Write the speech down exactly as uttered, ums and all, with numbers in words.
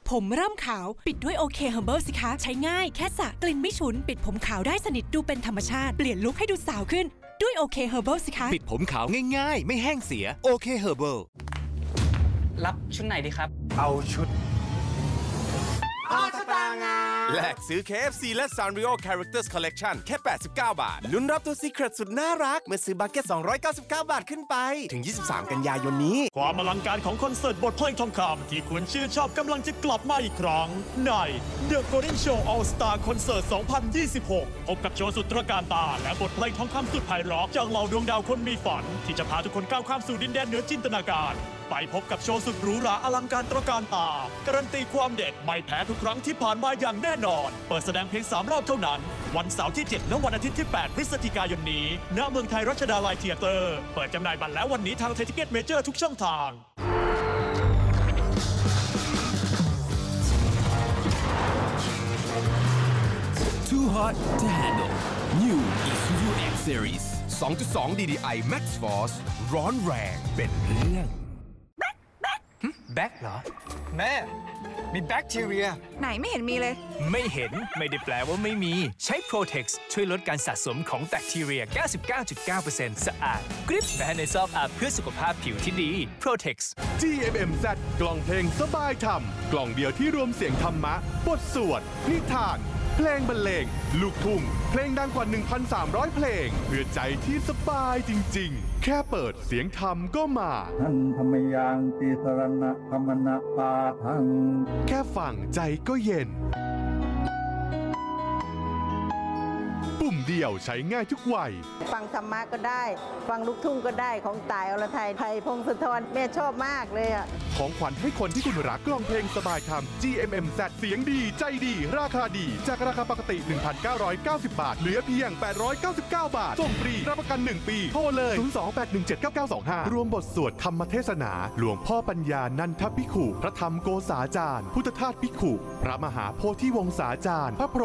ผมเริ่มขาวปิดด้วยโอเคเฮอร์เบิลสิคะใช้ง่ายแค่สระกลิ่นไม่ฉุนปิดผมขาวได้สนิทดูเป็นธรรมชาติเปลี่ยนลุคให้ดูสาวขึ้นด้วยโอเคเฮอร์เบิลสิคะปิดผมขาวง่ายๆไม่แห้งเสียโอเคเฮอร์เบิลรับชุดไหนดีครับเอาชุดออสตางาแลกซื้อ เค เอฟ ซี และ Sanrio Characters Collection แค่แปดสิบเก้าบาทลุ้นรับตัว Secret สุดน่ารักเมื่อซื้อบัคเก็ตสองร้อยเก้าสิบเก้าบาทขึ้นไปถึงยี่สิบสามกันยายนนี้ความอลังการของคอนเสิร์ตบทเพลงทองคำที่คุณชื่นชอบกำลังจะกลับมาอีกครั้งใน The Golden Show All Star Concert สองพันยี่สิบหกพบกับโชว์สุดตระการตาและบทเพลงทองคำสุดไพเราะจากเหล่าดวงดาวคนมีฝันที่จะพาทุกคนก้าวข้ามสู่ดินแดนเหนือจินตนาการไปพบกับโชว์สุดหรูหราอลังการตระการตาการันตีความเด็ดไม่แพ้ทุกครั้งที่ผ่านมาอย่างแน่นอนเปิดแสดงเพียงสามรอบเท่านั้นวันเสาร์ที่เจ็ดและวันอาทิตย์ที่แปดพฤศจิกายนนี้ณเมืองไทยรัชดาลัยเธียเตอร์เปิดจำหน่ายบัตรแล้ววันนี้ทางไทยทิเก็ตเมเจอร์ทุกช่องทาง Too hot to handle New Isuzu X Series สองจุดสอง ดี ดี ไอ Max Force ร้อนแรงเป็นเรื่องแบ็คเหรอแม่มีแบคทีเรียไหนไม่เห็นมีเลยไม่เห็นไม่ได้แปลว่าไม่มีใช้ Protex ช่วยลดการสะสมของแบคทีเรีย เก้าสิบเก้าจุดเก้าเปอร์เซ็นต์ สะอาดกริบแม้ในซอฟต์อัพเพื่อสุขภาพผิวที่ดี Protex จี เอ็ม เอ็ม แซด กล่องเพลงสบายธรรมกล่องเดียวที่รวมเสียงธรรมะบทสวดนิทานเพลงบรรเลงลูกทุ่งเพลงดังกว่า หนึ่งพันสามร้อย เพลงเพื่อใจที่สบายจริงๆแค่เปิดเสียงธรรมก็มาท่านธรรมยังติสรณะธรรมนะปาทังแค่ฟังใจก็เย็นปุ่มเดียวใช้ง่ายทุกวัยฟังธรรมะก็ได้ฟังลูกทุ่งก็ได้ของต่ายอรไทยไทยพงศธรแม่ชอบมากเลยอ่ะของขวัญให้คนที่คุณรักกล่องเพลงสบายธรรม จี เอ็ม เอ็ม แซด เสียงดีใจดีราคาดีจากราคาปกติ หนึ่งพันเก้าร้อยเก้าสิบ บาทเหลือเพียงแปดร้อยเก้าสิบเก้าบาทส่งฟรีรับประกันหนึ่งปีโทรเลยศูนย์ สอง แปด หนึ่ง เจ็ด เก้า เก้า สอง ห้ารวมบทสวดธรรมเทศนาหลวงพ่อปัญญานันทภิกขุพระธรรมโกษาจารย์พุทธทาสภิกขุพระมหาโพธิวงศาจารย์พระพร